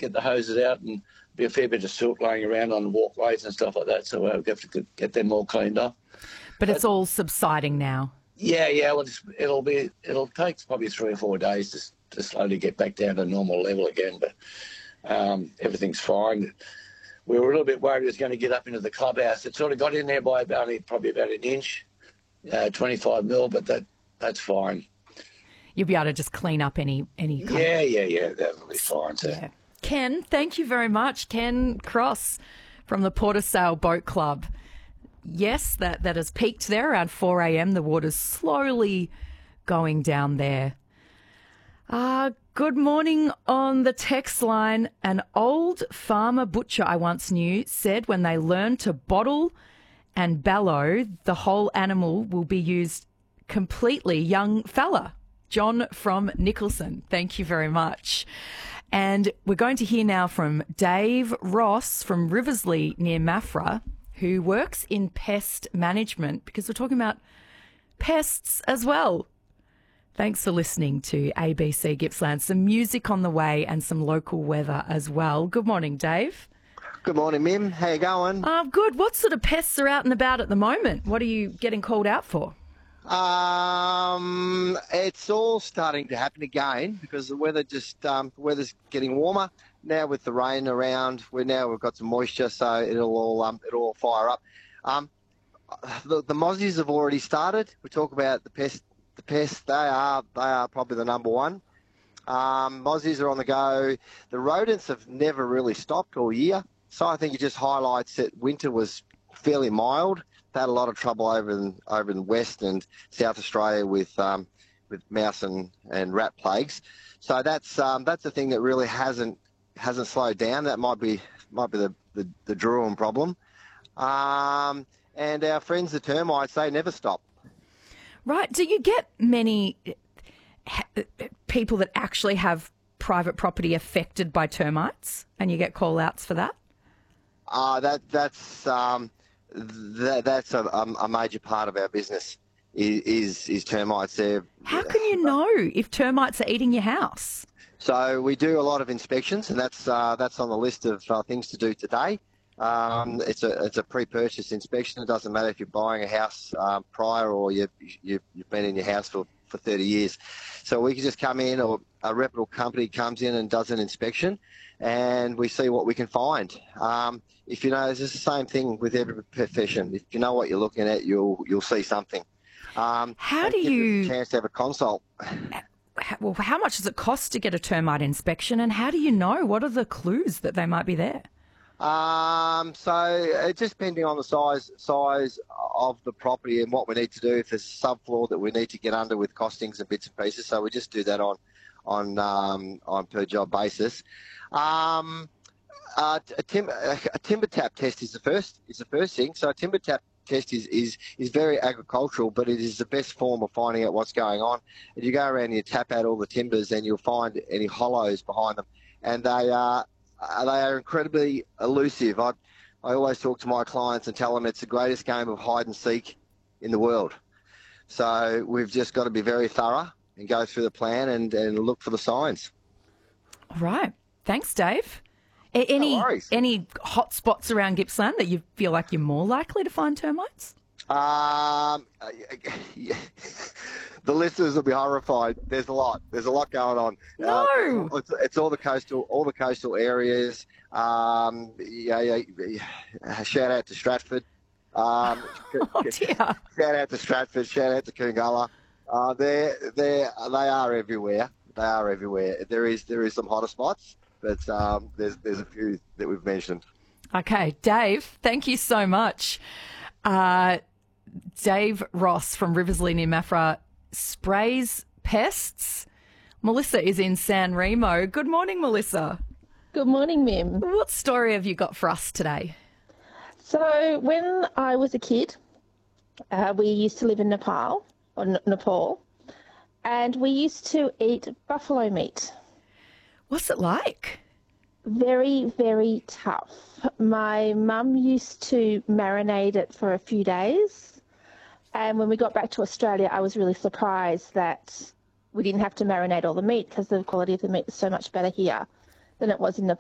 get the hoses out, and be a fair bit of silt laying around on walkways and stuff like that. So we'll have to get them all cleaned up. But it's all subsiding now. Yeah. Well, it'll take probably 3 or 4 days to slowly get back down to normal level again. But everything's fine. We were a little bit worried it was going to get up into the clubhouse. It sort of got in there by probably about an inch, 25 mil, but that's fine. You'll be able to just clean up any kind Yeah, that'll be fine. So. Yeah. Ken, thank you very much. Ken Cross from the Port of Sale Boat Club. Yes, that has peaked there around 4 a.m. The water's slowly going down there. Good morning on the text line. An old farmer butcher I once knew said when they learn to bottle and bellow, the whole animal will be used completely. Young fella. John from Nicholson. Thank you very much. And we're going to hear now from Dave Ross from Riversley near Maffra, who works in pest management, because we're talking about pests as well. Thanks for listening to ABC Gippsland. Some music on the way and some local weather as well. Good morning, Dave. Good morning, Mim. How you going? Good. What sort of pests are out and about at the moment? What are you getting called out for? It's all starting to happen again because the weather weather's getting warmer now with the rain around. We've got some moisture, so it'll all fire up. The mozzies have already started. We talk about the pests. They are probably the number one. Mozzies are on the go. The rodents have never really stopped all year, so I think it just highlights that winter was fairly mild. They had a lot of trouble over in West and South Australia with mouse and rat plagues. So that's the thing that really hasn't slowed down. That might be the Druin problem. And our friends the termites, they never stop. Right. Do you get many people that actually have private property affected by termites, and you get call-outs for that? That's a major part of our business is termites there. How can you know if termites are eating your house? So we do a lot of inspections, and that's on the list of things to do today. It's a pre-purchase inspection. It doesn't matter if you're buying a house prior or you've been in your house for 30 years. So we can just come in, or a reputable company comes in and does an inspection, and we see what we can find. If you know, it's just the same thing with every profession. If you know what you're looking at, you'll see something. How do you give us a chance to have a consult? Well, how much does it cost to get a termite inspection, and how do you know? What are the clues that they might be there? So it's just depending on the size of the property and what we need to do. If there's a subfloor that we need to get under with costings and bits and pieces, so we just do that on per job basis. A timber tap test is the first thing. So a timber tap test is very agricultural, but it is the best form of finding out what's going on. And you go around and you tap out all the timbers, and you'll find any hollows behind them, and they are incredibly elusive. I always talk to my clients and tell them it's the greatest game of hide and seek in the world. So we've just got to be very thorough and go through the plan and look for the signs. All right. Thanks, Dave. No worries. Any hot spots around Gippsland that you feel like you're more likely to find termites? The listeners will be horrified. There's a lot going on. No, it's all the coastal areas. Shout out to Stratford. Oh dear. Shout out to Stratford. Shout out to Coongullah. They are everywhere. They are everywhere. There is some hotter spots, but there's a few that we've mentioned. Okay, Dave, thank you so much. Dave Ross from Riversley near Maffra sprays pests. Melissa is in San Remo. Good morning, Melissa. Good morning, Mim. What story have you got for us today? So when I was a kid, we used to live in Nepal, and we used to eat buffalo meat. What's it like? Very, very tough. My mum used to marinate it for a few days. And when we got back to Australia, I was really surprised that we didn't have to marinate all the meat because the quality of the meat is so much better here than it was in